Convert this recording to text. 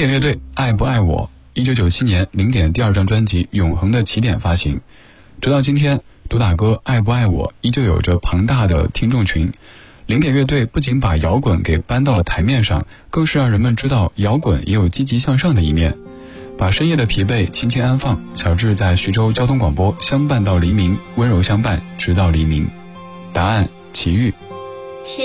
点乐队爱不爱我，1997年零点第2张专辑《永恒的起点》发行，直到今天，主打歌爱不爱我依旧有着庞大的听众群。零点乐队不仅把摇滚给搬到了台面上，更是让人们知道摇滚也有积极向上的一面。把深夜的疲惫轻轻安放，小志在徐州交通广播相伴到黎明，温柔相伴直到黎明。答案齐豫。